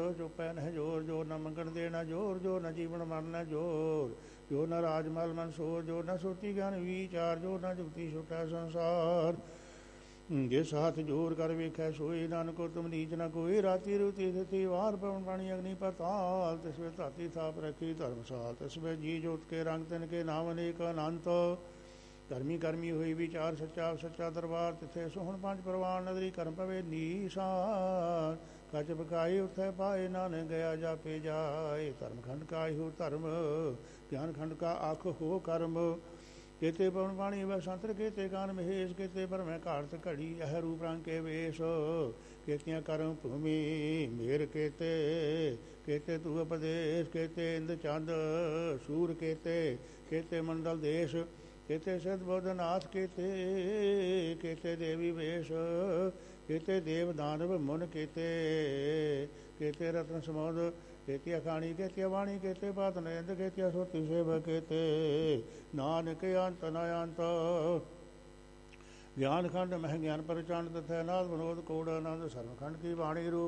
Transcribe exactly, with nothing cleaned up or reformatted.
ਚੁਪੈ ਨਹਿ ਜੋਰ, ਜੋ ਨ ਮੰਗਣ ਦੇਣਾ ਜੋਰ, ਜੋ ਨ ਜੀਵਨ ਮਰਨ ਜੋਰ, ਜੋ ਨ ਰਾਜਮਲ ਮਨ ਸੋਰ, ਜੋ ਨ ਸੁਰਤੀ ਗਿਆਨ ਵਿਚਾਰ, ਜੋ ਨ ਜੁਗਤੀ ਛੁਟੈ ਸੰਸਾਰ। ਜਿਸ ਹੱਥ ਜੋਰ ਕਰ ਵੇਖੈ ਸੋਈ, ਨਾਨਕੋ ਤੁਮ ਨੀਚ ਨ ਕੋਈ। ਰਾਤੀ ਰੁਤੀ ਥਿਤੀ ਵਾਰ ਪਵਨ ਪਾਣੀ ਅਗਨੀ ਪਤਾਲ, ਤਿਸ ਵੇ ਧਾਤੀ ਥਾਪ ਰੱਖੀ ਧਰਮਸਾਲ। ਤਿਸ ਵੇ ਜੀ ਜੋਤ ਕੇ ਰੰਗ ਤਿਨ ਕੇ ਨਾਮ ਅਨੇਕ ਅਨੰਤ। ਧਰਮੀ ਕਰਮੀ ਹੋਈ ਵਿਚਾਰ ਸੱਚਾ ਸੱਚਾ ਦਰਬਾਰ, ਤਿੱਥੇ ਸੋਹਣ ਪੰਜ ਪ੍ਰਵਾਨ ਨਦਰੀ ਕਰਮ ਪਵੇ ਨੀਸਾਨ। ਕੱਚ ਬਕਾਈ ਉੱਥੇ ਪਾਏ, ਨਾਨਕ ਗਿਆ ਜਾਪੇ ਜਾਏ। ਧਰਮ ਖੰਡ ਕਾ ਇਹੋ ਧਰਮ, ਗਿਆਨ ਖੰਡ ਕਾ ਆਖ ਹੋ ਕਰਮ। ਕੇਤੇ ਪਵਨ ਪਾਣੀ ਵੈ ਸੰਤਰ, ਕੇਤੇ ਕਾਨ ਮਹੇਸ਼, ਕੇਤੇ ਭਰਮੈ ਘਾੜਤ ਘੜੀ ਇਹ ਰੂਪ ਰੰਗ ਕੇ ਵੇਸ਼। ਕੇਤੀਆਂ ਕਰਮ ਭੂਮੀ ਮੇਰ ਕੇਤੇ, ਕੇਤੇ ਤੂ ਉਪਦੇਸ਼, ਕੇਤੇ ਇੰਦ ਚੰਦ ਸੂਰ, ਕੇਤੇ ਕੇਤੇ ਮੰਡਲ ਦੇਸ਼। ਕੇਤੇ ਸਿਧ ਬੋਧਨਾਥ, ਕੇਤੇ ਕੇਤੇ ਦੇਵੀ ਵੇਸ਼। ਕੇਤੇ ਦੇਵ ਦਾਨਵ ਮੁਨ, ਕੇਤੇ ਕੇਤੇ ਰਤਨ ਸਮੋਦ। ਕੇਤੀ ਅਖਾਣੀ ਕੇਤੀ ਬਾਣੀ, ਕੇਤੇ ਬਾਤ ਨਰਿੰਦ, ਕੇਤੀ ਸੋਤੀ ਸੇਵ, ਕੇਤੇ ਨਾਨਕ ਅੰਤ ਨ ਅੰਤ। ਗਿਆਨ ਖੰਡ ਮਹਿ ਗਿਆਨ ਪ੍ਰਚੰਡ, ਤਥੈ ਨਾਦ ਵਿਨੋਦ ਕੋੜ ਆਨੰਦ। ਸਰਵ ਖੰਡ ਕੀ ਬਾਣੀ ਰੂਪ